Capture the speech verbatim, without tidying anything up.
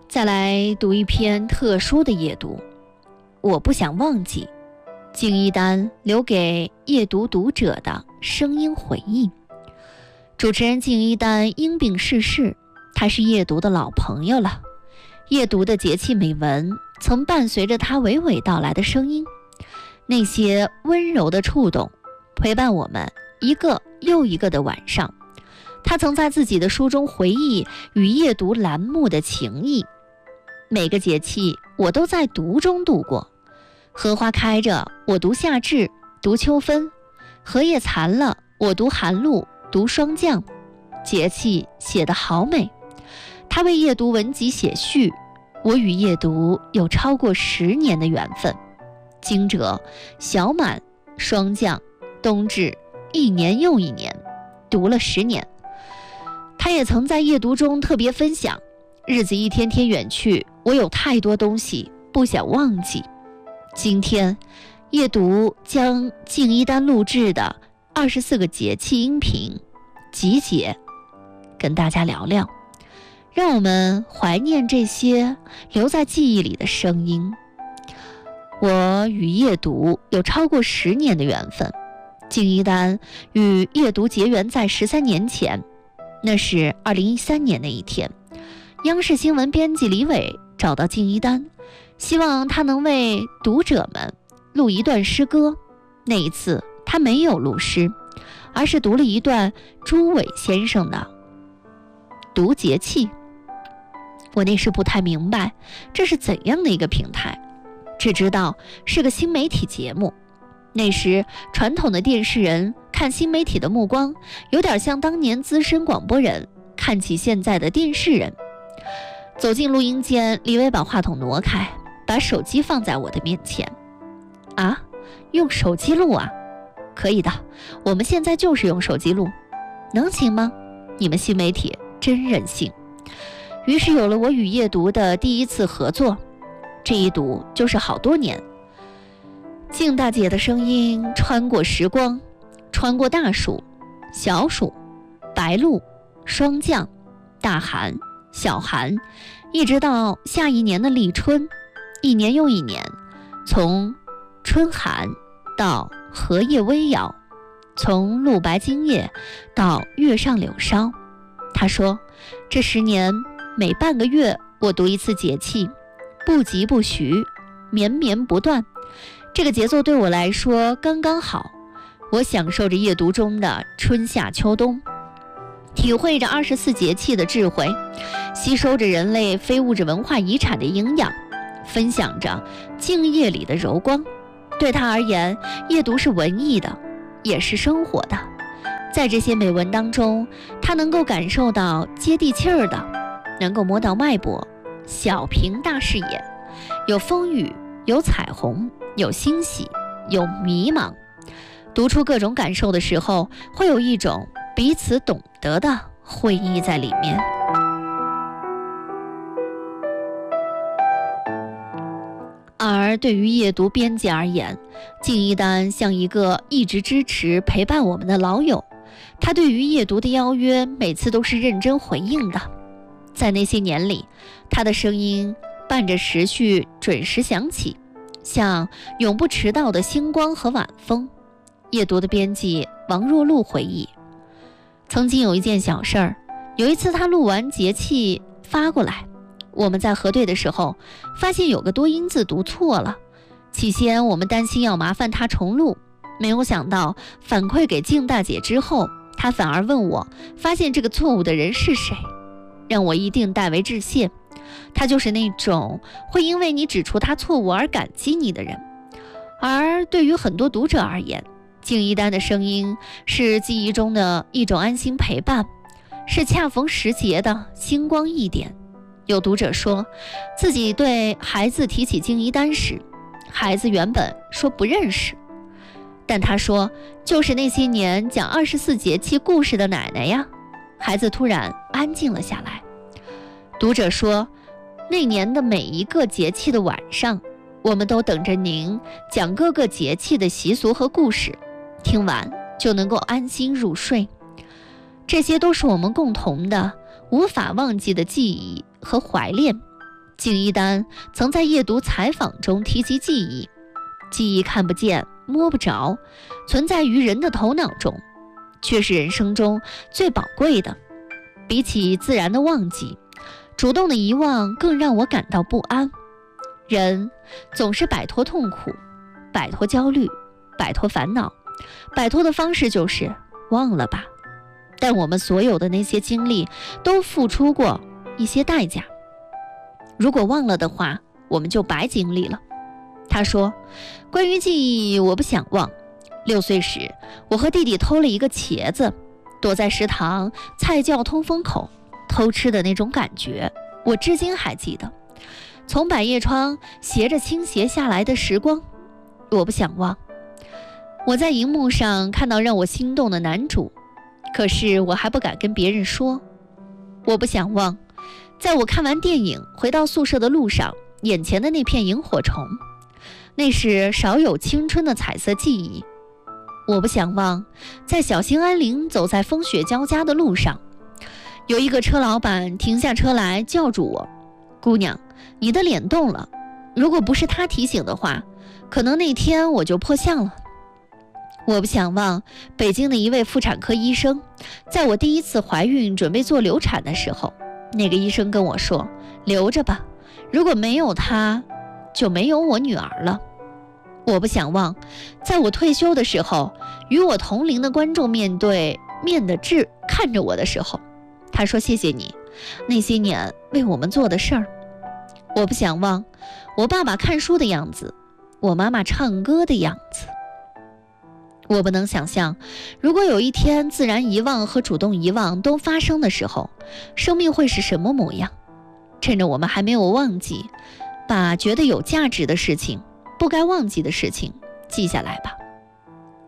再来读一篇特殊的夜读，我不想忘记，敬一丹留给夜读读者的声音回忆。主持人敬一丹因病逝世，他是夜读的老朋友了。夜读的节气美文曾伴随着他娓娓道来的声音，那些温柔的触动陪伴我们一个又一个的晚上。他曾在自己的书中回忆与夜读栏目的情谊，每个节气我都在读中度过。荷花开着，我读夏至，读秋分；荷叶残了，我读寒露，读霜降。节气写得好美。他为夜读文集写序，我与夜读有超过十年的缘分。惊蛰、小满、霜降、冬至，一年又一年，读了十年。他也曾在夜读中特别分享，日子一天天远去，我有太多东西不想忘记。今天夜读将敬一丹录制的二十四个节气音频集结，跟大家聊聊，让我们怀念这些留在记忆里的声音。我与夜读有超过十年的缘分，敬一丹与夜读结缘在十三年前，那是二零一三年的一天，央视新闻编辑李伟找到敬一丹，希望他能为读者们录一段诗歌。那一次他没有录诗，而是读了一段朱伟先生的《读节气》。我那时不太明白这是怎样的一个平台，只知道是个新媒体节目。那时传统的电视人看新媒体的目光，有点像当年资深广播人看起现在的电视人。走进录音间，李伟把话筒挪开，把手机放在我的面前。啊，用手机录啊？可以的，我们现在就是用手机录，能行吗？你们新媒体真任性。于是有了我与夜读的第一次合作，这一读就是好多年。敬大姐的声音穿过时光，穿过大暑、小暑、白露、霜降、大寒、小寒，一直到下一年的立春，一年又一年，从春寒到荷叶微摇，从露白茎叶到月上柳梢。他说，这十年每半个月我读一次节气，不疾不徐，绵绵不断。这个节奏对我来说刚刚好，我享受着夜读中的春夏秋冬，体会着二十四节气的智慧，吸收着人类非物质文化遗产的营养，分享着静夜里的柔光。对他而言，夜读是文艺的，也是生活的。在这些美文当中，他能够感受到接地气儿的，能够摸到脉搏，小屏大视野，有风雨，有彩虹，有欣喜，有迷茫。读出各种感受的时候，会有一种彼此懂得的会意在里面。而对于夜读编辑而言，敬一丹像一个一直支持陪伴我们的老友，他对于夜读的邀约每次都是认真回应的。在那些年里，他的声音伴着时序准时响起，像永不迟到的星光和晚风。夜读的编辑王若露回忆，曾经有一件小事儿，有一次他录完节气发过来，我们在核对的时候发现有个多音字读错了。起先我们担心要麻烦他重录，没有想到反馈给敬大姐之后，她反而问我发现这个错误的人是谁，让我一定代为致谢。他就是那种会因为你指出他错误而感激你的人。而对于很多读者而言，敬一丹的声音是记忆中的一种安心陪伴，是恰逢时节的星光一点。有读者说，自己对孩子提起敬一丹时，孩子原本说不认识，但他说就是那些年讲二十四节气故事的奶奶呀。孩子突然安静了下来。读者说，那年的每一个节气的晚上，我们都等着您讲各个节气的习俗和故事，听完就能够安心入睡。这些都是我们共同的无法忘记的记忆和怀恋， 敬一丹曾在夜读采访中提及记忆，记忆看不见摸不着，存在于人的头脑中，却是人生中最宝贵的。比起自然的忘记，主动的遗忘更让我感到不安。人总是摆脱痛苦，摆脱焦虑，摆脱烦恼，摆脱的方式就是忘了吧。但我们所有的那些经历都付出过一些代价，如果忘了的话，我们就白经历了。他说，关于记忆我不想忘。六岁时，我和弟弟偷了一个茄子，躲在食堂菜窖通风口偷吃的那种感觉，我至今还记得。从百叶窗斜着倾斜下来的时光，我不想忘。我在荧幕上看到让我心动的男主，可是我还不敢跟别人说。我不想忘，在我看完电影回到宿舍的路上，眼前的那片萤火虫，那是少有青春的彩色记忆。我不想忘，在小兴安岭走在风雪交加的路上，有一个车老板停下车来叫住我，姑娘，你的脸动了。如果不是他提醒的话，可能那天我就破相了。我不想忘，北京的一位妇产科医生，在我第一次怀孕准备做流产的时候，那个医生跟我说，留着吧，如果没有他，就没有我女儿了。我不想忘，在我退休的时候，与我同龄的观众面对面的质看着我的时候，他说谢谢你那些年为我们做的事儿。我不想忘，我爸爸看书的样子，我妈妈唱歌的样子。我不能想象，如果有一天自然遗忘和主动遗忘都发生的时候，生命会是什么模样。趁着我们还没有忘记，把觉得有价值的事情，不该忘记的事情记下来吧。